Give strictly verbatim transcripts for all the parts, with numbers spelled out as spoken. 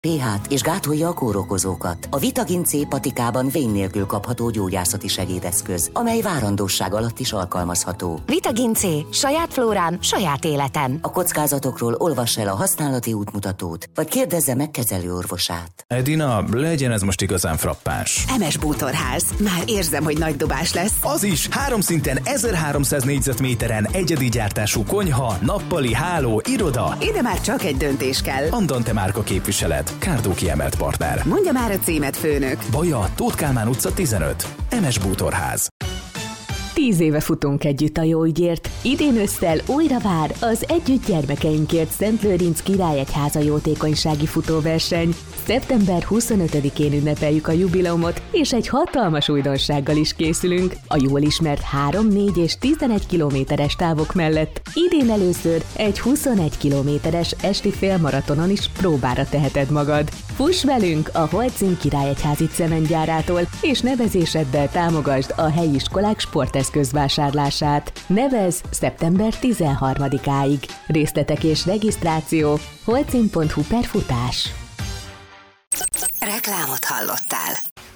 pé hát és gátolja a kórokozókat. A Vitagin C patikában vén nélkül kapható gyógyászati segédeszköz, amely várandósság alatt is alkalmazható. Vitagin C. Saját flórám, saját életem. A kockázatokról olvass el a használati útmutatót, vagy kérdezze meg kezelőorvosát. Edina, legyen ez most igazán frappáns. em es Bútorház. Már érzem, hogy nagy dobás lesz. Az is három szinten ezerháromszáz négyzetméteren egyedi gyártású konyha, nappali, háló, iroda. Ide már csak egy döntés kell. Andante márka képviselet. Kárdó kiemelt partner. Mondja már a címet, főnök. Baja, Tóth Kálmán utca tizenöt. em es Bútorház. Tíz éve futunk együtt a jó ügyért. Idén ősszel újra vár az Együtt gyermekeinkért Szent Lőrinc Királyegyháza jótékonysági futóverseny. szeptember huszonötödikén ünnepeljük a jubileumot, és egy hatalmas újdonsággal is készülünk. A jól ismert három, négy és tizenegy kilométeres távok mellett idén először egy huszonegy kilométeres esti félmaratonon is próbára teheted magad. Fuss velünk a Holcim Királyegyházi cementgyárától, és nevezéseddel támogasd a helyi iskolák sporteszközvásárlását. Nevez szeptember tizenharmadikáig. Részletek és regisztráció holcim pont hu per futás. Reklámot hallottál.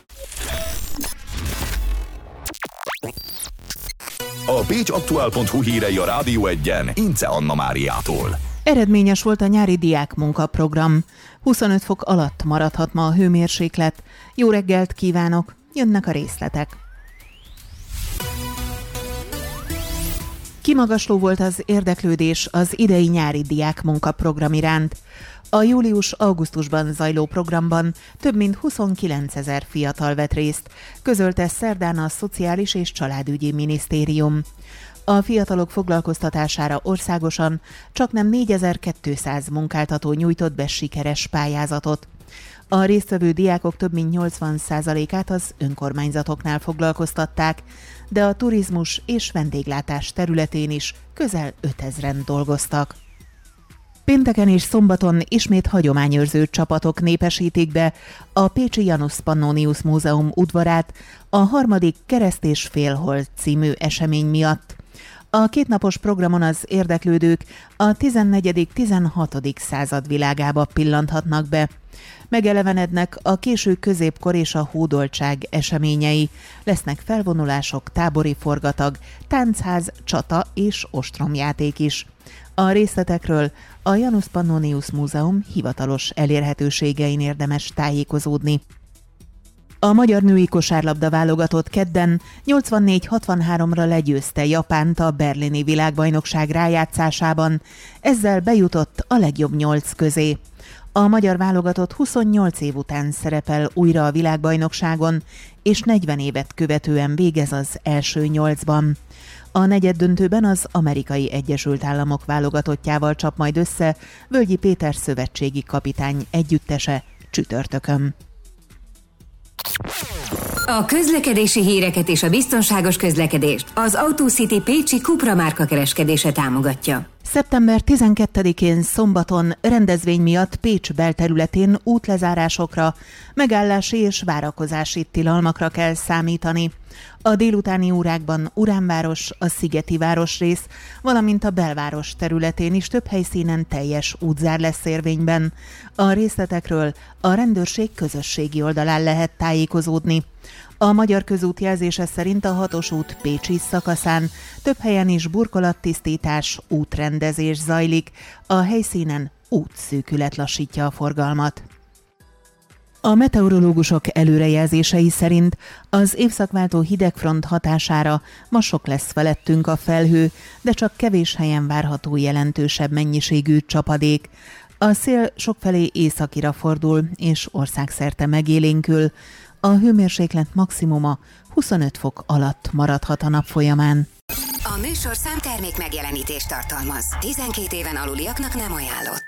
A pécsaktuál pont hu hírei a Rádió Egyen Ince Anna Máriától. Eredményes volt a nyári diákmunkaprogram. huszonöt fok alatt maradhat ma a hőmérséklet. Jó reggelt kívánok, jönnek a részletek. Kimagasló volt az érdeklődés az idei nyári diákmunkaprogram iránt. A július-augusztusban zajló programban több mint huszonkilencezer fiatal vett részt, közölte szerdán a Szociális és Családügyi Minisztérium. A fiatalok foglalkoztatására országosan csaknem négyezer-kétszáz munkáltató nyújtott be sikeres pályázatot. A résztvevő diákok több mint nyolcvan százalékát az önkormányzatoknál foglalkoztatták, de a turizmus és vendéglátás területén is közel ötezren dolgoztak. Pénteken és szombaton ismét hagyományőrző csapatok népesítik be a Pécsi Janus Pannonius Múzeum udvarát a harmadik Kereszt és Félhold című esemény miatt. A kétnapos programon az érdeklődők a tizennegyedik-tizenhatodik század világába pillanthatnak be. Megelevenednek a késő középkor és a hódoltság eseményei, lesznek felvonulások, tábori forgatag, táncház, csata és ostromjáték is. A részletekről a Janus Pannonius Múzeum hivatalos elérhetőségein érdemes tájékozódni. A magyar női kosárlabda válogatott kedden nyolcvannégy hatvanháromra legyőzte Japánt a berlini világbajnokság rájátszásában, ezzel bejutott a legjobb nyolc közé. A magyar válogatott huszonnyolc év után szerepel újra a világbajnokságon, és negyven évet követően végez az első nyolcban. A negyeddöntőben az Amerikai Egyesült Államok válogatottjával csap majd össze Völgyi Péter szövetségi kapitány együttese csütörtökön. A közlekedési híreket és a biztonságos közlekedést az AutoCity Pécsi Cupra márka kereskedése támogatja. szeptember tizenkettedikén szombaton rendezvény miatt Pécs belterületén útlezárásokra, megállási és várakozási tilalmakra kell számítani. A délutáni órákban Uránváros, a Szigeti városrész, valamint a belváros területén is több helyszínen teljes útzár lesz érvényben. A részletekről a rendőrség közösségi oldalán lehet tájékozódni. A Magyar Közút jelzése szerint a hatos út pécsi szakaszán több helyen is burkolattisztítás, útrendezés zajlik, a helyszínen útszűkület lassítja a forgalmat. A meteorológusok előrejelzései szerint az évszakváltó hidegfront hatására ma sok lesz felettünk a felhő, de csak kevés helyen várható jelentősebb mennyiségű csapadék. A szél sokfelé északira fordul, és országszerte megélénkül. A hőmérséklet maximuma huszonöt fok alatt maradhat a nap folyamán. A műsor számtermék megjelenítést tartalmaz. tizenkét éven aluliaknak nem ajánlott.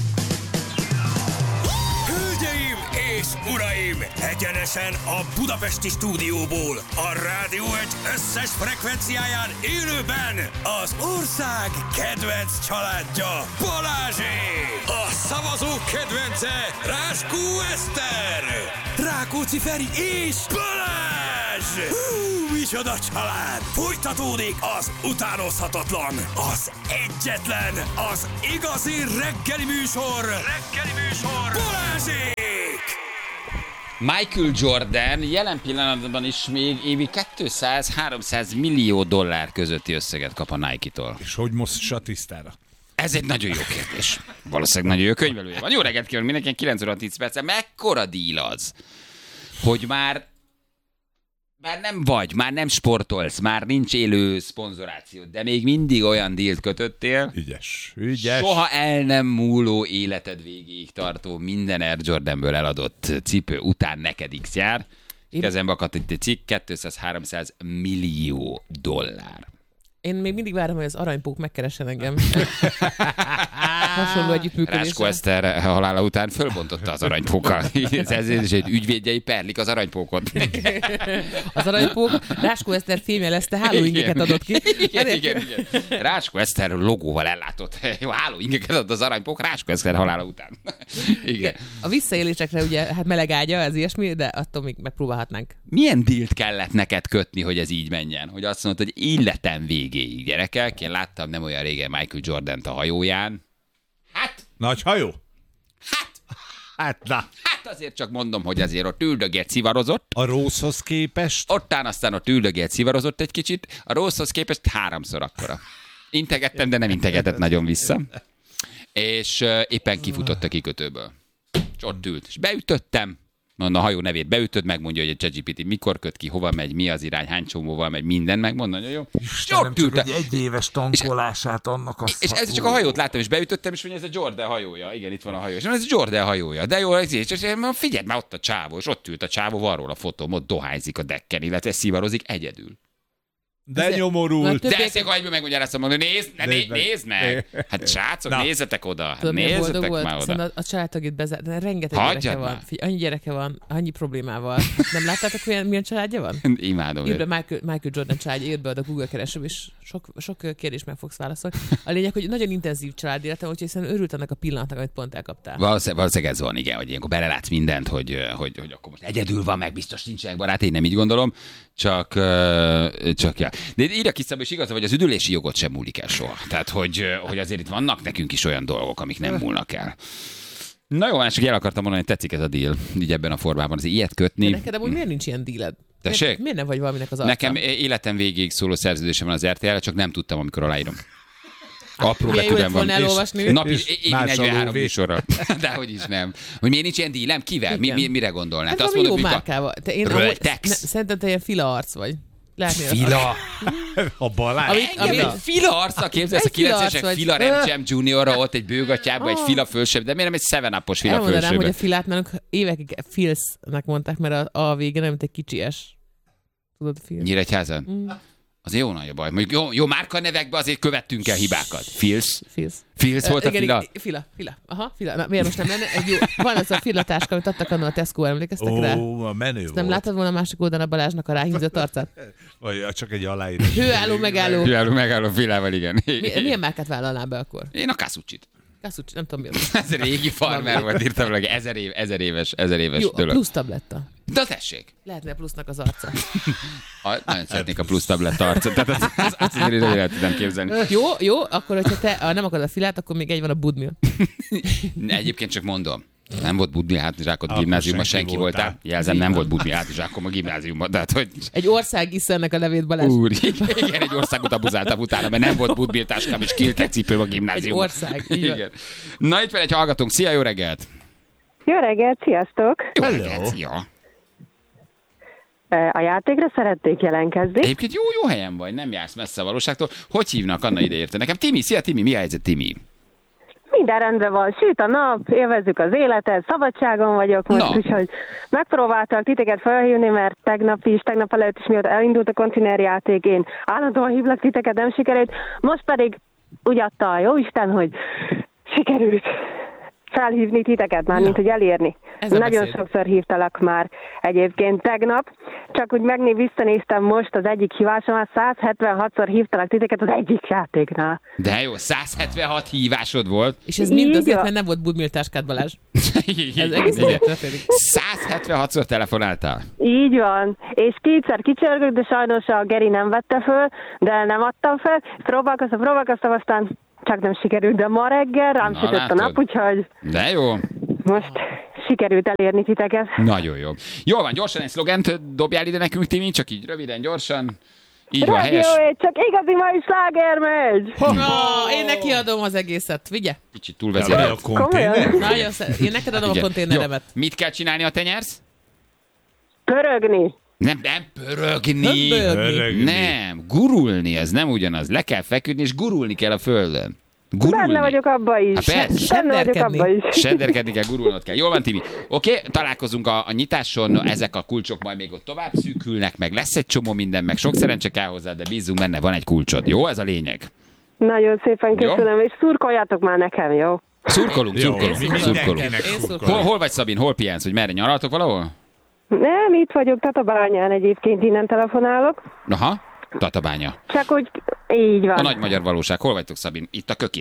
Hölgyeim és uraim! Egyenesen a budapesti stúdióból, a Rádió Egy összes frekvenciáján élőben az ország kedvenc családja, Balázsék! A szavazók kedvence, Ráskó Eszter! Rákóczi Feri és Balázs! Hú, micsoda család! Folytatódik az utánozhatatlan, az egyetlen, az igazi reggeli műsor! Reggeli műsor! Balázs! Balázsék! Michael Jordan jelen pillanatban is még évi kétszáz-háromszáz millió dollár közötti összeget kap a Nike-tól. És hogy mossa tisztára? Ez egy nagyon jó kérdés. Valószínűleg nagyon jó könyvelője van. Jó reggelt kívánok mindenkinek, kilenc óra tíz perc. Mekkora díl az, hogy már Már nem vagy, már nem sportolsz, már nincs élő szponzoráció, de még mindig olyan dílt kötöttél. Ügyes, ügyes. Soha el nem múló életed végéig tartó minden Air Jordanből eladott cipő után neked X jár. Én... Kezembe akadt itt egy cikk, kétszáz-háromszáz millió dollár. Én még mindig várom, hogy az aranypók megkeressen engem. Hasonló együttműködésre. Ráskó Eszter halála után fölbontotta az aranypókkal. Ez is egy ügyvédjei perlik az aranypókot. Az aranypók Ráskó Eszter fémjelezte hálóingeket adott ki. Igen, igen, igen. Ráskó Eszter logóval ellátott hálóingeket adott az aranypók Ráskó Eszter halála után. Igen. A visszaélésekre ugye hát meleg ágya, ez ilyesmi, de attól még megpróbálhatnánk. Milyen dílt kellett neked kötni, hogy ez így menjen? Hogy azt mondod, hogy életem végéig, gyerekek. Én láttam nem olyan régen Michael Jordant a hajóján. Hát? Nagy hajó? Hát? Hát, na. Hát azért csak mondom, hogy azért ott üldögélt, szivarozott. A Rosehoz képest? Ottán aztán ott üldögélt, szivarozott egy kicsit. A Rosehoz képest háromszor akkora. Integettem, de nem integetett nagyon vissza. És uh, éppen kifutott a kikötőből. És ott ült. És beütöttem. Mondom, a hajó nevét beütöd, megmondja, hogy a ChatGPT mikor köt ki, hova megy, mi az irány, hány csomóval megy, minden megmondja, hogy jó. Istenem, csak egy egyéves tankolását annak a És ez csak a hajót láttam, és beütöttem, és mondja, ez a Jordan hajója. Igen, itt van a hajó. És ez a Jordan hajója. De jó, ez így, és figyelj, már ott a csávó, és ott ült a csávó, van róla a fotóm, ott dohányzik a decken, illetve szivarozik egyedül. De ez nyomorult. De ezt akkor egyből megmagyaráztam, hogy nézd, ne, nézd, meg. nézd meg. Hát srácok, Na. nézzetek oda. Hát Tudom, nézzetek már oda. A, a családtagét bezár, de rengeteg Hagyjad gyereke már. van. Figyelj, annyi gyereke van, annyi problémával. Nem láttátok, milyen, milyen családja van? Imádom. Írd be Michael, Michael Jordan családja, írd be a Google keresőbe, és sok, sok kérdés meg fogsz válaszolni. A lényeg, hogy nagyon intenzív család életem, úgyhogy hiszen örült annak a pillanatnak, amit pont elkaptál. Valószínűleg, valószínűleg ez van, igen, hogy ilyenkor belelátsz mindent, hogy, hogy, hogy akkor most egyedül van, meg biztos nincsenek barát, én nem így gondolom, csak, csak ja. De írja ki és igaz, hogy az üdülési jogot sem múlik el soha. Tehát, hogy, hogy azért itt vannak nekünk is olyan dolgok, amik nem múlnak el. Na jó, csak el akartam mondani, hogy tetszik ez a deal, így ebben a formában. Azért ilyet kötni. De neked amúgy miért nincs ilyen dealed? Tessék? Miért nem vagy valaminek az arca? Nekem életem végéig szóló szerződésem van az er té el-re, csak nem tudtam, amikor aláírom. Apró betűben van. Napi évi negyvenhárom műsorra. De hogy is nem. Hogy miért nincs ilyen dílem? Kivel? Mi, mi, mire gondolnál? Hát te azt mondod, jó márkával. Te én Röltex. Ne, szerintem te ilyen fila arc vagy. Látnél Fila. A Balázs. Amit, amit a... Fila arca képzelsz, a kilencvenesek Fila Remcsem Juniorra ott egy bőgatyában, egy fila fölsebb, de miért nem egy seven upos fila fölsebb? Elmondanám, hogy a filát nálunk évekig Filsznek mondták, mert a, a vége nem, mint egy kicsi es. Tudod, Filsz? Nyíregyházan? Mm. Azért jó nagy a baj. Mondjuk jó, jó márkanevekben azért követtünk el hibákat. Filsz? Filsz. Filsz volt a igen, fila? Fila, fila. Aha, fila. Na, miért most nem lenne? Egy jó, van az a filatáska, amit adtak annak a Tesco, emlékeztek Ó, rá? a menő volt. Nem láttad volna a másik oldalon a Balázsnak a ráhízott arcát? Vagy csak egy aláírás. Hőálló, megálló. Hőálló, megálló filával, igen. Mi, milyen márkát vállalnál be akkor? Én a Kasucsit. Kasucsit, nem tudom mi. Ez régi farmer volt, írtam meg, ezer, év, ezer éves, ezer éves jó, dolog. Jó, plusz tabletta. De tessék. Lehetne a plusznak az arca. Ha, nagyon szeretnék a plusz tabletta arcot, tehát azt az, az, az, az, az, el tudom képzelni. Jó, jó, akkor hogyha te nem akarod a filát, akkor még egy van a Budmil. Egyébként csak mondom. Nem volt Budmil hátizsákod a gimnáziumban, senki, senki voltál. voltál. Jelzem, nem volt Budmil hátizsákom a gimnáziumban. Tehát, hogy... Egy ország isz ennek a levét, Balázs. Úr, igen, egy országot abuzáltam utána, mert nem volt Budmil táskám, és kiltek cipőm a gimnáziumban. Egy ország. Igen. Na itt van egy hallgatónk. Szia, jó reggelt! Jó reggelt, sziasztok! Jó reggelt, szia! A játékra szerették jelentkezni. Egyébként jó, jó helyen vagy, nem jársz messze a valóságtól. Hogy hívnak? Anna ide érte nekem. Timi, szia Timi, mi a helyzet, Timi? Minden rendben van, süt a nap, élvezzük az életet, szabadságon vagyok most, no. úgyhogy megpróbáltak titeket felhívni, mert tegnap is, tegnap előtt is mióta elindult a konténer játék, én állandóan hívlak titeket, nem sikerült, most pedig úgy adta a jóisten, hogy sikerült felhívni titeket már, ja. mint hogy elérni. Nagyon beszéd. Sokszor hívtalak már egyébként tegnap, csak úgy megnév visszanéztem most az egyik hívásomat, száz hetvenhatszor hívtalak titeket az egyik játéknál. De jó, száz hetvenhat hívásod volt. És ez mind azért, mert nem volt Budmil táskád, Balázs. Ez egész száz hetvenhatszor telefonáltál. Így van, és kétszer kicsörgök, de sajnos a Geri nem vette föl, de nem adtam fel. Próbálkoztam, próbálkoztam, aztán csak nem sikerült, de ma reggel rám sütött a nap, úgyhogy... De jó. Most sikerült elérni titeket. Nagyon jó. Jól van, gyorsan egy szlogent dobjál ide nekünk, Timi, csak így röviden, gyorsan. Így van, helyes. Rádió egy, csak igazi mai sláger megy. Oh, én neki adom az egészet, vigye. Kicsit túlvezérelt. Nagyon szeret. Én neked adom igen. A konténeremet. Jó. Mit kell csinálni, ha te nyersz? Pörögni. Nem, nem pörögni. pörögni. Nem, gurulni, ez nem ugyanaz. Le kell feküdni, és gurulni kell a földön. Gurulni. Benne vagyok abba is. Hát Benne vagyok abba is. Senderkedni kell, gurulnod kell. Jól van, Timi. Oké, okay, találkozunk a, a nyitáson, ezek a kulcsok majd még ott tovább szűkülnek, meg lesz egy csomó minden, meg sok szerencse kell hozzá, de bízunk benne, van egy kulcsod. Jó, ez a lényeg. Nagyon szépen köszönöm, jó? És szurkoljátok már nekem, jó? Szurkolunk, szurkolunk, jó, szurkolunk. szurkolunk. Hol, hol vagy, Szabin? Hol pihensz, hogy merre nyaraltok valahol? Nem, itt vagyok Tatabányán egyébként, innen telefonálok. Aha, Tatabánya. Csak úgy, így van. A nagy magyar valóság. Hol vagytok, Szabin? Itt a Kökin.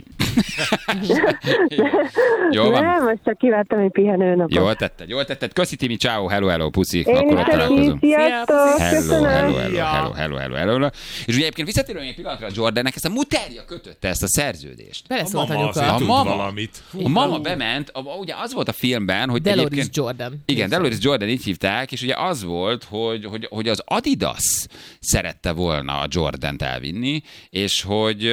Jól van? Nem, most csak kivettem egy pihenőnapot. Jól tetted, jól tetted. Köszi, Timi, ciao, hello, hello, puszi. Én akkor ott találkozunk. Sziasztok, hello, hello, hello, hello, hello, hello, hello. És ugye egyébként visszatérően egy pillanatra Jordannek ezt a muterja kötötte ezt a szerződést. Beleszólt a anyuka. A mama, a mama bement, a, ugye az volt a filmben, hogy Deloris Jordan. Igen, Deloris Jordan, így hívták, és ugye az volt, hogy, hogy, hogy az Adidas szerette volna a Jordant elvinni, és hogy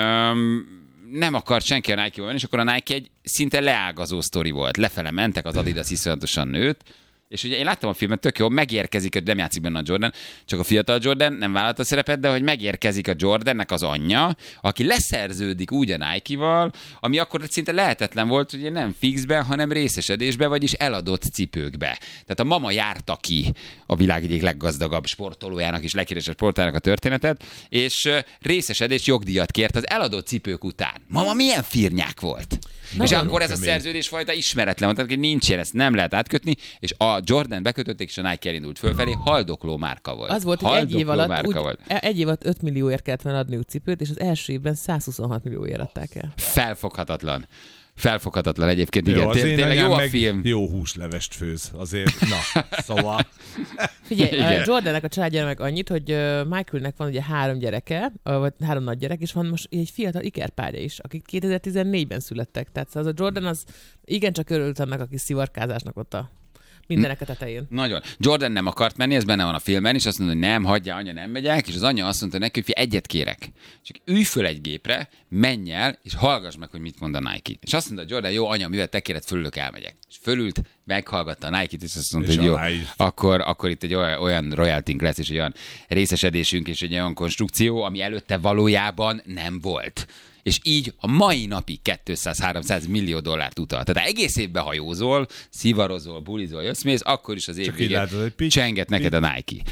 öm, nem akart senki a Nike-val menni, és akkor a Nike egy szinte leágazó sztori volt. Lefele mentek, az Adidas iszonyatosan nőtt, és ugye én láttam a filmet, tök jó, megérkezik, hogy nem játszik benne a Jordan, csak a fiatal Jordan nem vállalt a szerepet, de hogy megérkezik a Jordannek az anyja, aki leszerződik úgy a Nike-val, ami akkor szinte lehetetlen volt, hogy nem fixbe, hanem részesedésbe, vagyis eladott cipőkbe. Tehát a mama járta ki a világ egyik leggazdagabb sportolójának és leghíresebb sportolójának a történetet, és részesedés jogdíjat kért az eladott cipők után. Mama milyen firnyák volt! Na, és akkor ez a szerződésfajta ismeretlen volt, tehát hogy nincs ilyen, ezt nem lehet átkötni, és a Jordan bekötötték, és a Nike elindult fölfelé, haldokló márka volt. Az volt, hogy egy év alatt, úgy, egy év alatt öt millióért kellett volna adniuk cipőt, és az első évben százhuszonhat millióért adták el. Felfoghatatlan. Felfoghatatlan egyébként, jó, igen. Té- tényleg jó a film. Jó húslevest főz, azért, na, szóval. Figyelj, a Jordannek a családjára meg annyit, hogy Michaelnek van ugye három gyereke, vagy három nagy gyerek, és van most egy fiatal ikerpárja is, akik kétezer-tizennégyben születtek. Tehát az a Jordan az igencsak örült annak a kis szivarkázásnak ott a mindenek a tetején. Nagyon. Jordan nem akart menni, ez benne van a filmben, és azt mondta, hogy nem, hagyja, anya, nem megyek, és az anya azt mondta neki, hogy egyet kérek. Csak ülj föl egy gépre, menj el, és hallgass meg, hogy mit mond a Nike. És azt mondta Jordan, jó, anya, mivel te kéred, fölülök, elmegyek. És fölült, meghallgatta a Nike-t, és azt mondta, és hogy jó, akkor, akkor itt egy olyan, olyan royaltink lesz, és egy olyan részesedésünk, és egy olyan konstrukció, ami előtte valójában nem volt. És így a mai napig kétszáz-háromszáz millió dollárt utal. Tehát egész évben hajózol, szivarozol, bulizol, jössz, mész, akkor is az év végén csenget neked a Nike.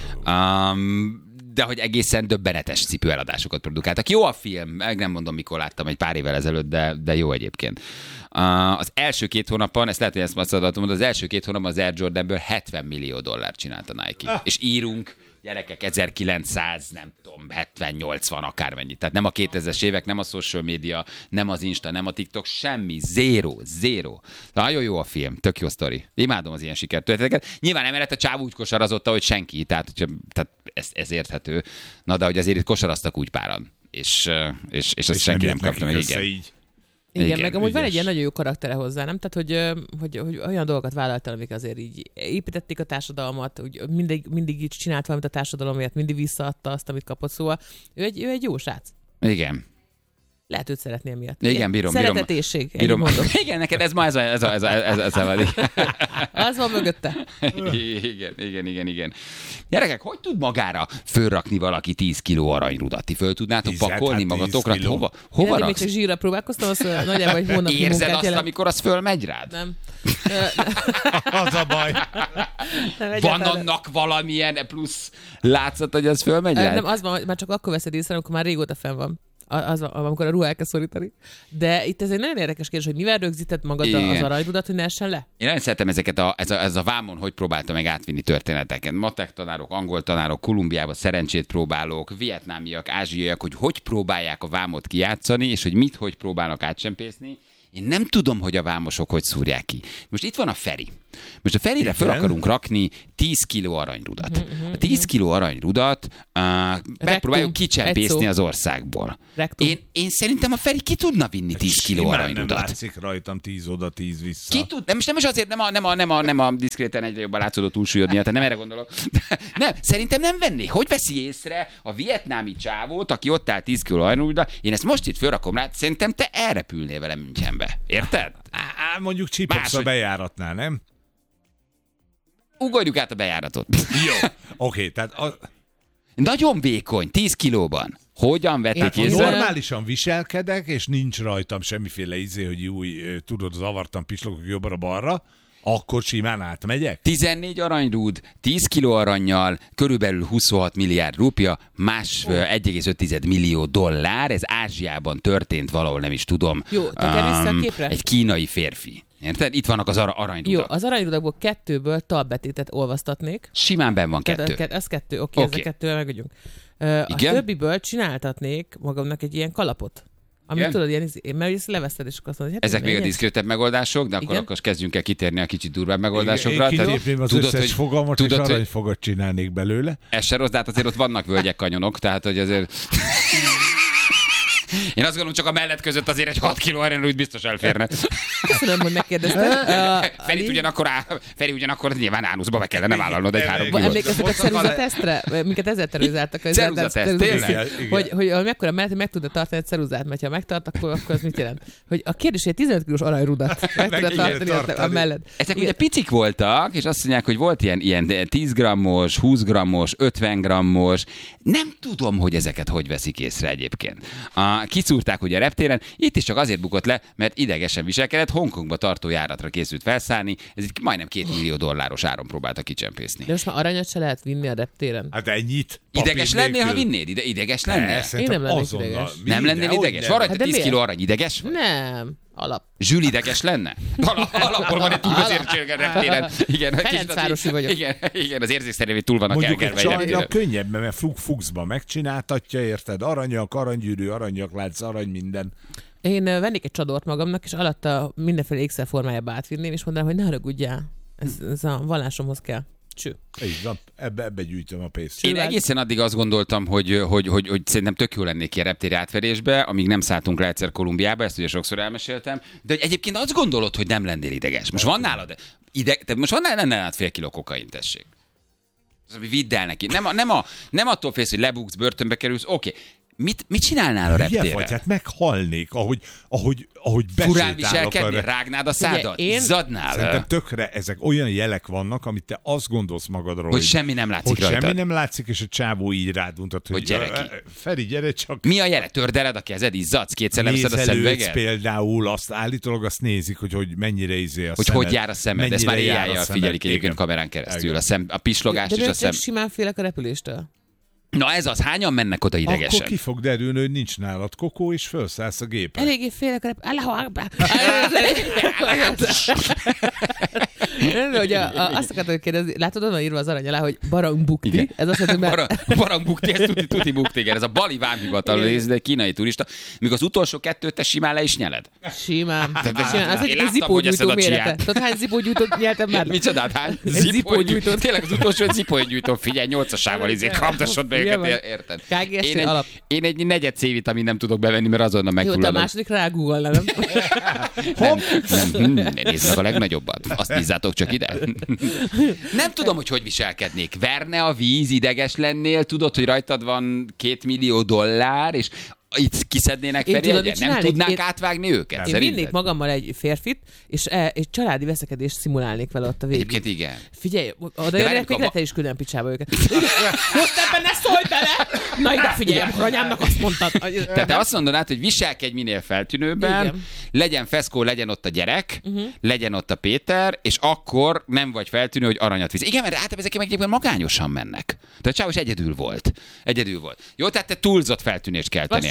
Um, de hogy egészen döbbenetes cipőeladásokat produkáltak. Jó a film, meg nem mondom, mikor láttam, egy pár évvel ezelőtt, de, de jó egyébként. Uh, az első két hónapban, ezt lehet, hogy ezt azt adatom, de az első két hónapban az Air Jordanből hetven millió dollárt csinált a Nike. Ah. És írunk, gyerekek, ezerkilencszáz, nem tudom, hetven nyolcvan akármennyit. Tehát nem a kétezres évek, nem a social media, nem az Insta, nem a TikTok, semmi, zéro, zéro. Nagyon jó a film, tök jó sztori. Imádom az ilyen sikertörténeteket. Nyilván emellett a csáv úgy kosarazotta, hogy senki, tehát, hogyha, tehát ez, ez érthető. Na, de hogy azért itt kosaraztak úgy páran. És, és, és azt és senki nem kapta meg. Igen. Így. Igen, igen, meg amúgy ügyes. Van egy ilyen nagyon jó karaktere hozzá, nem? Tehát, hogy, hogy, hogy olyan dolgokat vállaltál, amik azért így építették a társadalmat, úgy mindig, mindig így csinált valamit a társadalomért, mindig visszaadta azt, amit kapott, szóval ő egy, ő egy jó srác. Igen. Lehet őt szeretni emiatt. Igen, bírom. Szeretetésség. Bírom. Igen, neked ez ma ez a, ez a, ez a, ez a, ez a, ez a az van mögötte. Igen, igen, igen, igen. Gyerekek, hogy tud magára fölrakni valaki tíz kiló aranyrudat? Ti föl tudnátok pakolni magatokra? Hova, hova raksz? Még csak zsírra próbálkoztam, az nagyjából egy hónapnyi munkát érzed azt, jelent. Amikor az fölmegy rád? Nem. Az a baj. Nem, van annak valamilyen plusz látszat, hogy az fölmegy rád? Nem, az van, már csak akkor veszed észre, amikor már régóta fenn van. Az, amikor a ruha elkezd szorítani. De itt ez egy nagyon érdekes kérdés, hogy mivel rögzíted magad igen. az aranyrudat, hogy ne essen le? Én nagyon szeretem ezeket a, ez a, ez a vámon, hogy próbáltam meg átvinni történeteket. Matek tanárok, angol tanárok, Kolumbiában szerencsét próbálók, vietnámiak, ázsiaiak, hogy hogy próbálják a vámot kijátszani, és hogy mit, hogy próbálnak átsempészni. Én nem tudom, hogy a vámosok hogy szúrják ki. Most itt van a Feri. Most a Ferire fel akarunk rakni tíz kiló aranyrudat. Uh-huh, a tíz kiló aranyrudat uh, megpróbáljuk kicsempészni az országból. Én, én szerintem a Feri ki tudna vinni tíz kiló aranyrudat. Nem látszik rajtam tíz oda, tíz vissza. Ki tud? Nem, most nem is azért, nem a, nem a, nem a, nem a diszkréten egyre jobban látszódó túlsúlyod miatt, nem erre gondolok. De nem, szerintem nem venné. Hogy veszi észre a vietnámi csávót, aki ott áll tíz kiló aranyrudat? Én ezt most itt fölrakom rá, szerintem te elrepülnél vele Münchenbe. Érted? Á, mondjuk csipogsz a bejáratnál, nem? Ugorjuk át a bejáratot. Jó, oké, okay, tehát... A... Nagyon vékony, tíz kilóban. Hogyan vették észre? Normálisan viselkedek, és nincs rajtam semmiféle izé, hogy új, tudod, zavartam, pislogok jobbra-balra, akkor simán átmegyek? tizennégy aranyrúd, tíz kiló arannyal, körülbelül huszonhat milliárd rúpia, más oh. egy egész öt millió dollár, ez Ázsiában történt valahol, nem is tudom. Jó, um, egy kínai férfi. Érted? Itt vannak az ar- aranyrudak. Jó, az aranyrudakból kettőből talbetétet olvasztatnék. Simán benn van kettő. Tehát ez kettő, oké, okay, okay. ezzel kettővel megügyünk. Uh, a többiből csináltatnék magamnak egy ilyen kalapot. Amit tudod, ilyen, mert ezt leveszed, és akkor azt mondod, hogy... Ezek még a diszkrétebb megoldások, de akkor, akkor kezdjünk el kitérni a kicsit durvább megoldásokra. Én kilépném az tudod, összes hogy, fogalmat, tudod, és aranyfogat csinálnék belőle. Ez se rossz, de hát azért ott vannak völgyek, kanyonok, tehát hogy azért... Én azt gondolom, csak a mellett között azért egy hat kiló aranyrúd biztos elférne. Köszönöm, hogy megkérdezted. Uh, Feri, ugyanakkor, Feri ugyanakkor nyilván ánuszba be kellene vállalnod egy három kilót. Emlékeztek a ceruzatesztre? Minket ezzel terrorizáltak. Ceruzateszt, tényleg? Hogy, hogy mekkora mellett meg tudod tartani egy ceruzát, mert ha megtart, akkor, akkor az mit jelent? Hogy a kérdés, hogy tizenöt kilós aranyrudat meg tudod tartani a mellett. Ezek ugye picik voltak, és azt mondják, hogy volt ilyen, ilyen tíz grammos, húsz grammos, ötven grammos. Nem tudom, hogy ezeket hogy veszik észre egyébként. A, kiszúrták ugye a reptéren, itt is csak azért bukott le, mert idegesen viselkedett, Hongkongba tartó járatra készült felszállni, ez egy majdnem két millió dolláros áron próbálta kicsempészni. De most már aranyat se lehet vinni a reptéren. Hát ennyit. Ideges lennél, ha vinnéd? Ide, ideges lennél? Én nem lennék ideges. Nem lennél ideges? Van rajta tíz kiló arany, ideges? Nem. Alap. Zsül ideges lenne? Alap, alapból van egy túl az értségen reptéren. Igen, Ferencvárosi vagyok. Igen, igen, az érzékszerévé túl vannak mondjuk elkerve. Mondjuk egy csajnak könnyebb, mert flug-fuxba megcsináltatja, érted? Aranyak, aranygyűrű, aranyaklánc, arany minden. Én vennék egy csadort magamnak, és alatta mindenféle ékszerformájába átvinném, és mondanám, hogy ne haragudjál. Ez, ez a vallásomhoz kell. Cső. Így van, ebbe, ebbe gyűjtöm a pénzt. Én egészen addig azt gondoltam, hogy, hogy, hogy, hogy szerintem tök jó lennék ki a reptéri átverésbe, amíg nem szálltunk le egyszer Kolumbiába, ezt ugye sokszor elmeséltem, de hogy egyébként azt gondolod, hogy nem lennél ideges. Most van nálad, ide, te most van nálad fél kiló kokain, tessék. Az, ami vidd el neki. Nem, a, nem, a, nem attól félsz, hogy lebuksz, börtönbe kerülsz, oké. Okay. Mit, mit csinálnál a reptéren? Vagy, hát meghalnék, ahogy, ahogy, ahogy furán viselkedni, a... rágnád a szádat, én... izzadnál. Szerintem tökre ezek olyan jelek vannak, amit te azt gondolsz magadról, hogy, hogy semmi nem látszik hogy rajtad. semmi nem látszik, és a csávó így rád mutat, hogy, hogy gyere ki. Feri, gyere csak. Mi a jele? Tördeled a kezed, izzadsz, kétszer leveszed a szemüveget? Például azt állítólag azt nézik, hogy, hogy mennyire izé a hogy szemed. Hogy jár a szemed, ezt már éjjel figyelik egyébként kamerán keresztül. A, szem, a pislogás és a szem. De simán félek a repüléstől. Na ez az, hányan mennek oda idegesen? Akkor ki fog derülni, hogy nincs nálad kokó, és felszállsz a gépre. Eléggé félek a rep... Allahu Akbar! hogy a, a, azt akartam kérdezni, látod, onnan írva az arany alá, hogy barangbukti. Igen. Ez azt mondja, hogy Barang, barangbukti, ez tuti, tuti bukti, igen. Ez a bali vámhivatal, ez egy kínai turista. Míg az utolsó kettőt te simán le is nyeled. Simán. simán. Az egy zipógyújtó mérete. Tudod, hány zipógyújtót nyeltem már? Micsodát, hány zipógyújtó? Tényleg az utolsó zipógyújtó, figyelj, nyolcasával izé kaptasod be őket, érted? Én egy, alap. én egy negyed C-vitamin nem tudok bevenni, mert azonnal megfulladok. Jó, te a másodikra rágooglal, nem? nem, nem, nézd meg a legnagyobbat. Azt bízzátok csak ide. Nem tudom, hogy hogy viselkednék. Verne a víz, ideges lennél, tudod, hogy rajtad van két millió dollár, és itt kiszednének Feri egyet? Nem tudnánk én... átvágni őket? Én vinnék magammal egy férfit, és egy családi veszekedést szimulálnék vele ott a végén. Egyébként igen. Figyelj, oda jönnek, még te is küldem picsába őket. Most ebben ne szólj bele! Na ide figyelj, akkor anyámnak azt mondtad. Tehát te azt mondanád, hogy viselkedj minél feltűnőben, igen. Legyen feszkó, legyen ott a gyerek, uh-huh. legyen ott a Péter, és akkor nem vagy feltűnő, hogy aranyat visz. Igen, mert általában ezek meg egyébként magányosan mennek. Tehát Csávos egyedül volt. Egyedül volt. Jó, tehát te túlzott feltűnést kell tenni.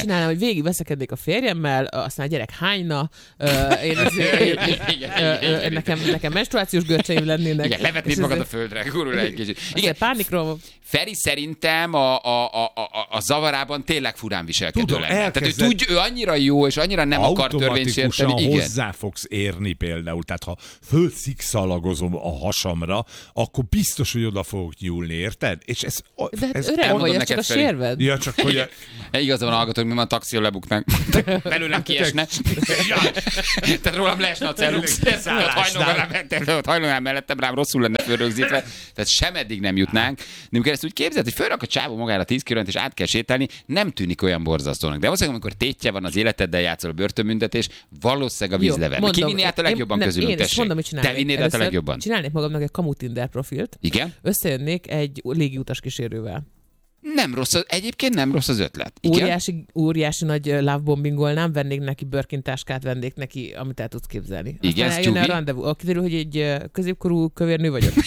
csinálnám, hogy végig veszekednék a férjemmel, aztán a gyerek hányna, uh, én, én, én, én, nekem, nekem menstruációs görcseim lennének. Igen, levetnéd magad a földre, gurul egy kicsit. Igen, pánikról. Feri szerintem a, a, a, a, a zavarában tényleg furán viselkedő Tudom, lenne. Tehát ő, elkezded... tudj, ő annyira jó, és annyira nem akar törvényt sérteni. Automatikusan hozzá fogsz érni például. Tehát ha fölszikszalagozom a hasamra, akkor biztos, hogy oda fogok nyúlni, érted? És ez, de hát ez öreg vagy, ez csak a Feri. sérved. Ja, csak hogy... Igaza van, hallgatók, mi van, taxion lebuknánk. Belőlem kiesne. Tehát rólam leesne a cellux. Hajlónál mellettem rám rosszul lenne fölrögzítve. Tehát sem eddig nem jutnánk. De amikor ezt úgy képzeld, hogy fölrak a csávó magára tíz kilót és át kell sétálni, nem tűnik olyan borzasztónak. De valószínűleg, amikor tétje van az életeddel játszol a börtönbüntetés, valószínűleg a víz lever. Ki vinné át a legjobban közülünk, tessék? Mondom, hogy te vinnéd át a legjobban. Csinálnék magamnak egy kamu Tinder profilt. Igen? Összejönnék egy légiutas kísérővel. Nem rossz, az, egyébként nem rossz az ötlet. Igen? Óriási, óriási nagy lovebombingolnám, vennék neki Birkin táskát, vennék neki, amit el tudsz képzelni. Igen, aztán eljönne a rendezvú. Kiderül, hogy egy középkorú kövér nő vagyok.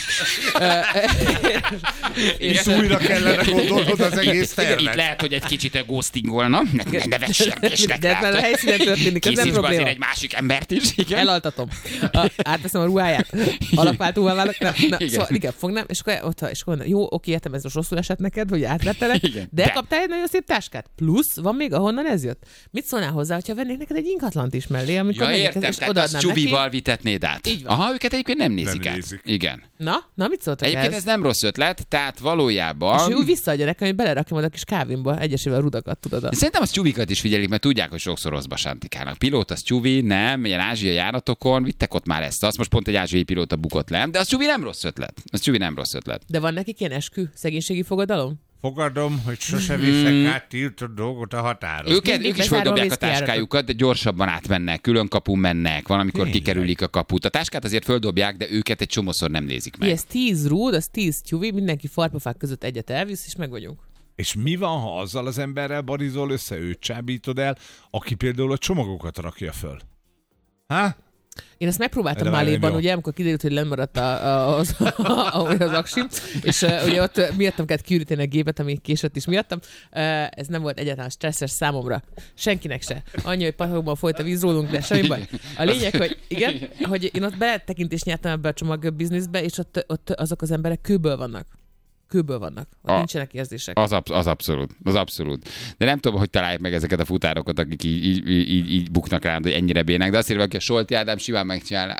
és újra kellene gondolnod az egész tervet. Itt lehet, hogy egy kicsit ghostingolna. Ne, ne vessek, és ne de már a helyszínen történik, ez nem probléma. Azért egy másik embert is. Igen? Elaltatom. A, átveszem a ruháját. Alapváltóvá válok. Nem, na, igen. Szóval igen, fognám, és akkor, ott, és akkor jó, oké, értem, ez most rosszul esett neked, hogy átvettelek, igen, de, de kaptál egy nagyon szép táskát. Plusz, van még, ahonnan ez jött. Mit szólnál hozzá, hogyha vennék neked egy ingatlant is mellé, amikor ja, értem, és tehát azt Csubival vitetnéd át. Így van. Aha, őket egyébként nem nézik nem át. Nézik. Igen. Na, na mit szóltak egyébként ez? ez nem rossz ötlet, tehát valójában... És ő visszaadja nekem, hogy belerakja majd a kis kávémba egyesével a rudakat, tudod. De szerintem az Csubikat is figyelik, mert tudják, hogy sokszor rosszba sántikálnak. Pilóta, az Csubi, nem, ilyen ázsiai járatokon, vittek ott már ezt, azt most pont egy ázsiai pilóta bukott le, de az Csubi nem rossz ötlet. Az Csubi nem rossz ötlet. De van nekik ilyen eskü, szegénységi fogadalom? Fogadom, hogy sose viszek mm. át tiltott dolgot a határon. Őket, ők is földobják a táskájukat, de gyorsabban átmennek, külön kapun mennek, valamikor kikerülik a kaput. A táskát azért földobják, de őket egy csomószor nem nézik meg. Ez tíz rúd, az tíz tyúvi, mindenki farpafák között egyet elvisz, és meg vagyunk. És mi van, ha azzal az emberrel barizol össze, őt csábítod el, aki például a csomagokat rakja föl? Há? Én ezt megpróbáltam Máléban, ugye, amikor kiderült, hogy lemaradt a, a, az, a, az aksim, és uh, ugye ott miattam kellett kiüríteni a gépet, ami késett is miattam. Uh, ez nem volt egyáltalán stresszes számomra. Senkinek se. Annyi, hogy patakokban folyt a víz rólunk, de semmi baj. A lényeg, hogy igen, hogy én ott beletekintést nyertem ebbe a csomag bizniszbe, és ott, ott azok az emberek kőből vannak. Kőből vannak. A, nincsenek érzések. Az, absz- az abszolút. Az abszolút. De nem tudom, hogy találják meg ezeket a futárokat, akik így, így, így, így buknak rá, hogy ennyire bének. De azt írva, hogy a Solti Ádám simán megcsinálná.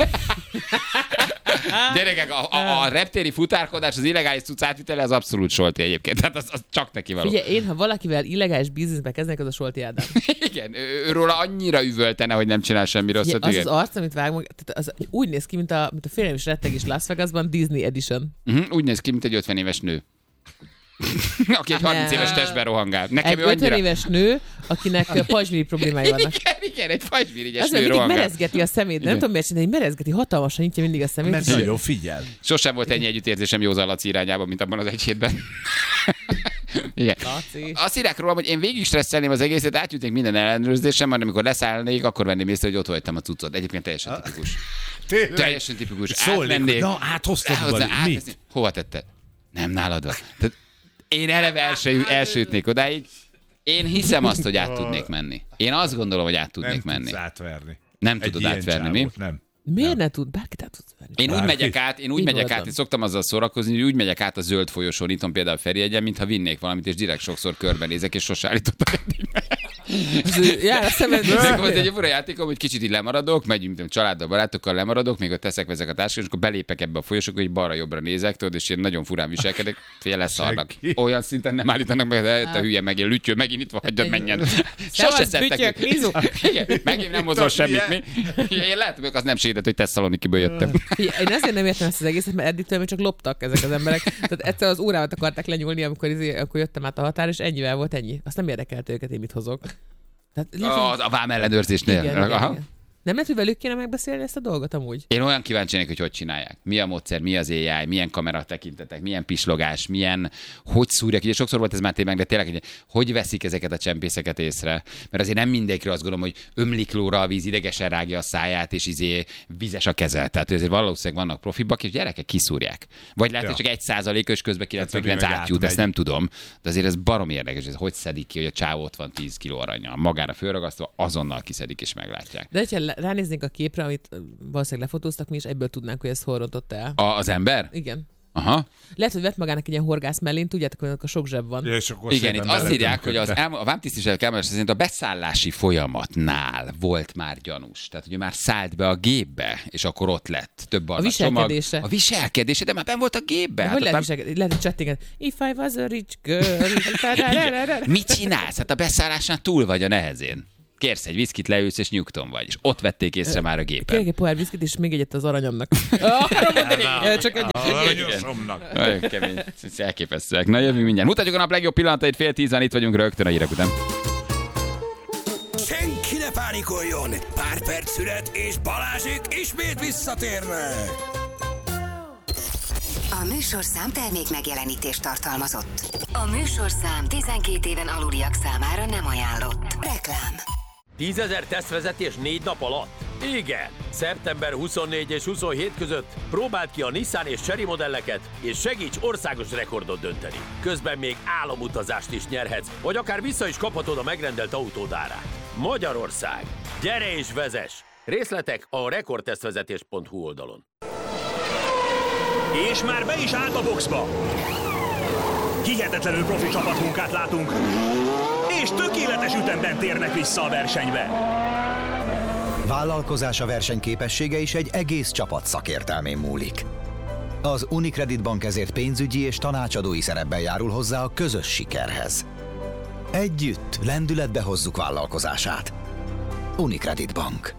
Gyerekek, a, a, a reptéri futárkodás, az illegális cucc átvitele az abszolút Solti egyébként. Tehát az, az csak neki való. Ugye én, ha valakivel illegális bizniszbe kezdnek, az a Solti Ádám. Igen, ő, ő róla annyira üvöltene, hogy nem csinál semmi rosszat. Igen, az igen. Az arc, amit vág meg, az úgy néz ki, mint a, mint a Félelem és rettegés Las Vegasban, Disney Edition. Uh-huh, úgy néz ki, mint egy ötven éves nő. Aki egy harminc éves testben rohangál. Nekem egy ő annyira... ötven éves nő, akinek pajzsmirigy problémái vannak. Igen, igen, egy pajzsmirigyes nő rohangál. mindig merezgeti a szemét. Nem tudom miért csinálni, merezgeti, hatalmasan nyitja mindig a szemét. Mert nagyon figyel. Sosem volt ennyi együttérzésem Józan Laci irányában, mint abban az egy hétben. Igen. Laci. Azt írják rólam, hogy én végig stresszelném az egészet, átjutnék minden ellenőrzésem, majd amikor leszállnék, akkor venném észre, hogy ott hagytam a cuccot. Egyébként teljesen tipikus. Tényleg? Teljesen tipikus. Szólnék, na, áthoztad mit? Hova tetted? Nem nálad van. Tehát én eleve első, elsőtnék odáig. Én hiszem azt, hogy át tudnék menni. Én azt gondolom, hogy át tudnék nem menni. Nem átverni. Nem egy tudod átverni, mi? Nem. Miért nem. ne tud? Bárkit át tudsz verni. Én Bárki. úgy megyek át, én úgy Így megyek voltam. át, és szoktam azzal szórakozni, hogy úgy megyek át a zöld folyosón, itthon például Feriegyen, mintha vinnék valamit, és direkt sokszor körbenézek, és sose állítottak eddig. Jár a szemed. Nekem az egy fura játékom, hogy kicsit így lemaradok, megyünk tudom, családdal, barátokkal lemaradok, még ott teszek, vezek a táskát, és akkor belépek ebbe a folyosóba, hogy balra-jobbra nézek, tudod, és én nagyon furán viselkedek, fél leszarnak. Olyan szinten nem állítanak meg, de a hülye megint lütyő, megint itt van, hagyjad menjen. Sose szedtek. Igen, megint nem hozol semmit, mi? Én látom, hogy az nem sédet, hogy Tesszalonikiből jöttem. Én azért nem értem ezt az egészet, mert eddig tőlem csak loptak ezek az emberek. Tehát egyszer az órámat akarták lenyúlni, amikor, izé, akkor jöttem át a határ, és ennyivel volt ennyi. Azt nem érdekelt őket, én mit hozok. Tehát, A, a vám ellenőrzésnél. Igen, igen, igen. Nem lehet, hogy velük kéne megbeszélni ezt a dolgot amúgy? Én olyan kíváncsi vagyok, hogy hogy csinálják. Mi a módszer, mi az á i, milyen kamera tekintetek, milyen pislogás, milyen, hogy szúrják. Ugye sokszor volt ez már tényleg, de tényleg, hogy, hogy veszik ezeket a csempészeket észre. Mert azért nem mindegyikre azt gondolom, hogy ömlik lóra a víz, idegesen rágja a száját, és izé vizes a keze. Tehát azért valószínűleg vannak profibak, és gyerekek kiszúrják. Vagy lehet, ja. hogy csak egy százalékos közben kilencvenkilenc átjut, ezt nem tudom. De azért ez barom érdekes, hogy hogy szedik ki, hogy a csávó ott van tíz kiló aranya. Magára fölragasztva, azonnal kiszedik és meglátják. De hogyha ránéznénk a képre, amit valószínűleg lefotóztak, mi is egyből tudnánk, hogy ez hol rontott el. A, az ember? Igen. Aha. Lehet, hogy vett magának egy ilyen horgász mellén, tudjátok, hogy a sok zseb van. Igen, itt azt írják, hogy az elmo- a vámtisztviselők elmondása szerint a beszállási folyamatnál volt már gyanús. Tehát, hogy már szállt be a gépbe, és akkor ott lett több a viselkedése. Csomag. A viselkedése, de már benn volt a gépbe. Hát hogy lehet viselkedni? Lehet, hogy csettinget. If I was a rich girl. Mit csinálsz? Hát a beszállásnál túl vagy a nehezén. Kérsz egy viszkit, leülsz, és nyugton vagy. És ott vették észre már a gépen. Kérek egy pohár viszkit, és még egyet az aranyomnak. Csak egy... Aranyosomnak. Nagyon kemény. Elképesztőek. Na, jövünk mindjárt. Mutatjuk a nap legjobb pillanatait, fél tízen, itt vagyunk rögtön a hírek után. Senki ne pánikoljon! Pár perc szület, és Balázsék ismét visszatérnek! A műsorszám termék megjelenítést tartalmazott. A műsorszám tizenkét éven aluliak számára nem ajánlott. Reklám. tízezer tesztvezetés négy nap alatt? Igen! szeptember huszonnégy és huszonhét között próbáld ki a Nissan és Chery modelleket, és segíts országos rekordot dönteni. Közben még álomutazást is nyerhetsz, vagy akár vissza is kaphatod a megrendelt autód árát. Magyarország! Gyere és vezess! Részletek a rekordtesztvezetés pont hu oldalon. És már be is állt a boxba! Hihetetlenül profi csapatmunkát látunk, és tökéletes ütemben térnek vissza a versenybe. Vállalkozása versenyképessége is egy egész csapat szakértelmén múlik. Az Unicredit Bank ezért pénzügyi és tanácsadói szerepben járul hozzá a közös sikerhez. Együtt lendületbe hozzuk vállalkozását. Unicredit Bank.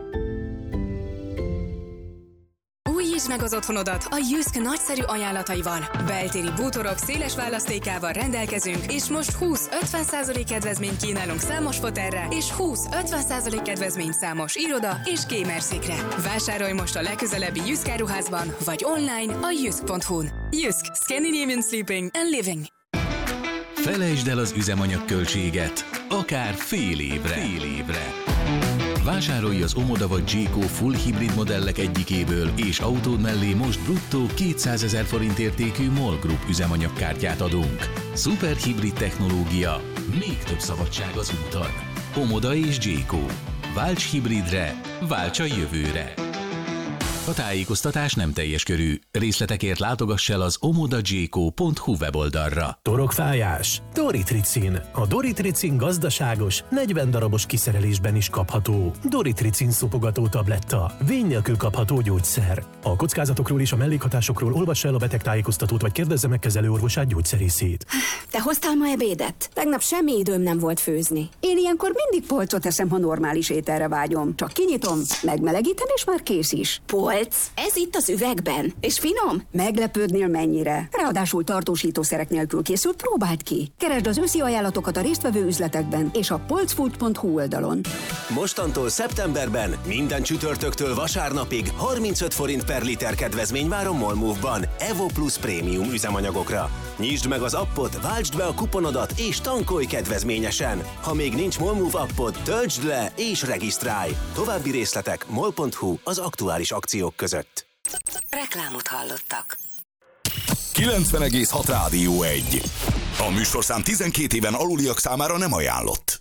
Újítsd meg az otthonodat a Jysk nagyszerű ajánlataival. Beltéri bútorok széles választékával rendelkezünk, és most húsz-ötven százalék kedvezményt kínálunk számos fotelre, és húsz-ötven százalék kedvezményt számos iroda és gamerszékre. Vásárolj most a legközelebbi Jysk áruházban, vagy online a jysk pont hu-n. Jysk, Scandinavian Sleeping and Living. Felejtsd el az üzemanyagköltséget, akár fél évre. Fél évre. Vásárolj az Omoda vagy Jayco full hibrid modellek egyikéből, és autód mellé most bruttó kétszázezer forint értékű MOL Group üzemanyagkártyát adunk. Szuper hibrid technológia, még több szabadság az úton. Omoda és Jayco. Válts hibridre, válts a jövőre. A tájékoztatás nem teljes körű. Részletekért látogass el az omoda jayco pont hu weboldalra. Torokfájás? Doritricin. A Doritricin gazdaságos, negyven darabos kiszerelésben is kapható. Doritricin szopogató tabletta. Vény nélkül kapható gyógyszer. A kockázatokról és a mellékhatásokról olvass el a betegtájékoztatót, vagy kérdezze meg kezelőorvosát, gyógyszerészét. Te hoztál ma ebédet? Tegnap semmi időm nem volt főzni. Én ilyenkor mindig polcot eszem, ha normális ételre vágyom. Csak kinyitom, megmelegítem, és már kész is. Polc? Ez itt az üvegben. És finom? Meglepődnél mennyire. Ráadásul tartósítószerek nélkül készült, próbáld ki. Keresd az őszi ajánlatokat a résztvevő üzletekben és a polcfood pont hu oldalon. Mostantól szeptemberben minden csütörtöktől vasárnapig harmincöt forint per liter kedvezmény vár a Molmove-ban Evo Plus prémium üzemanyagokra. Nyisd meg az appot, váltsd be a kuponodat és tankolj kedvezményesen. Ha még nincs Molmove appod, töltsd le és regisztrálj. További részletek mol pont hu az aktuális akciók között. Reklámot hallottak. kilencven egész hat Rádió egy. A műsorszám tizenkét éven aluliak számára nem ajánlott.